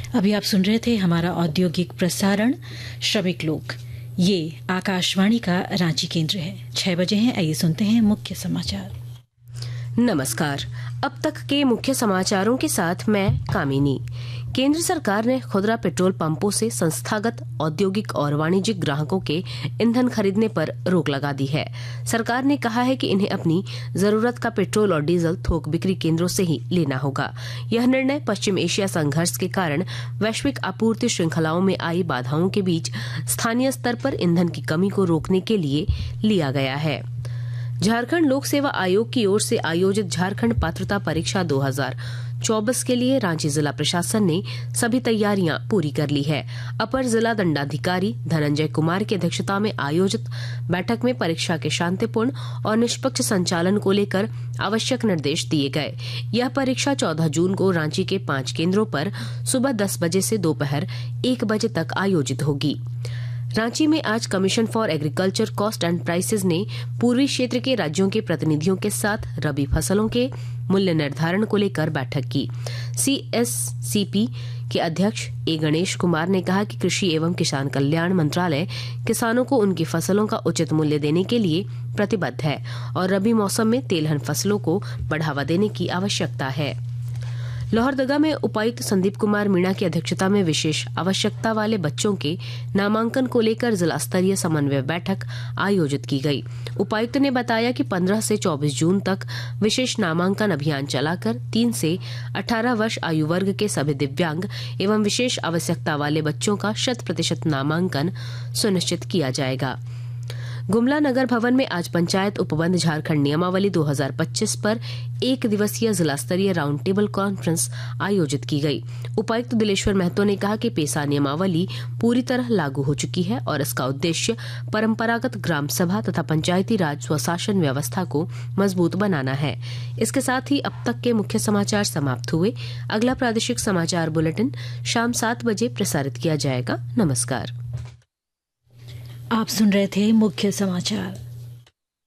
अभी आप सुन रहे थे हमारा औद्योगिक प्रसारण श्रमिक लोक। ये आकाशवाणी का रांची केंद्र है। 6 बजे हैं। आइए सुनते हैं मुख्य समाचार। नमस्कार। अब तक के मुख्य समाचारों के साथ मैं कामिनी। केंद्र सरकार ने खुदरा पेट्रोल पंपों से संस्थागत औद्योगिक और वाणिज्यिक ग्राहकों के ईंधन खरीदने पर रोक लगा दी है। सरकार ने कहा है कि इन्हें अपनी जरूरत का पेट्रोल और डीजल थोक बिक्री केंद्रों से ही लेना होगा। यह निर्णय पश्चिम एशिया संघर्ष के कारण वैश्विक आपूर्ति श्रृंखलाओं में आई बाधाओं के बीच स्थानीय स्तर पर ईंधन की कमी को रोकने के लिए लिया गया है। झारखंड लोक सेवा आयोग की ओर से आयोजित झारखंड पात्रता परीक्षा 2024 के लिए रांची जिला प्रशासन ने सभी तैयारियां पूरी कर ली है। अपर जिला दंडाधिकारी धनंजय कुमार की अध्यक्षता में आयोजित बैठक में परीक्षा के शांतिपूर्ण और निष्पक्ष संचालन को लेकर आवश्यक निर्देश दिए गए। यह परीक्षा 14 जून को रांची के 5 केंद्रों पर सुबह 10 बजे से दोपहर 1 बजे तक आयोजित होगी। रांची में आज commission for agriculture cost and prices ने पूर्वी क्षेत्र के राज्यों के प्रतिनिधियों के साथ रबी फसलों के मूल्य निर्धारण को लेकर बैठक की। CSCP के अध्यक्ष ए गणेश कुमार ने कहा कि कृषि एवं किसान कल्याण मंत्रालय किसानों को उनकी फसलों का उचित मूल्य देने के लिए प्रतिबद्ध है और रबी मौसम में तेलहन फसलों को बढ़ावा देने की आवश्यकता है। लोहरदगा में उपायुक्त संदीप कुमार मीणा की अध्यक्षता में विशेष आवश्यकता वाले बच्चों के नामांकन को लेकर जिला स्तरीय समन्वय बैठक आयोजित की गई। उपायुक्त ने बताया कि 15 से 24 जून तक विशेष नामांकन अभियान चलाकर 3 से 18 वर्ष आयु वर्ग के सभी दिव्यांग एवं विशेष आवश्यकता वाले बच्चों का 100% नामांकन सुनिश्चित किया जाएगा। गुमला नगर भवन में आज पंचायत उपबंध झारखंड नियमावली 2025 पर 1 दिवसीय जिला स्तरीय राउंड टेबल कॉन्फ्रेंस आयोजित की गई। उपायुक्त दिलेश्वर महतो ने कहा कि पेसा नियमावली पूरी तरह लागू हो चुकी है और इसका उद्देश्य परंपरागत ग्राम सभा तथा पंचायती राज स्वशासन व्यवस्था को मजबूत बनाना है। इसके साथ ही अब तक के मुख्य समाचार समाप्त हुए। अगला प्रादेशिक समाचार बुलेटिन शाम 7 बजे प्रसारित किया जाएगा। नमस्कार। आप सुन रहे थे मुख्य समाचार।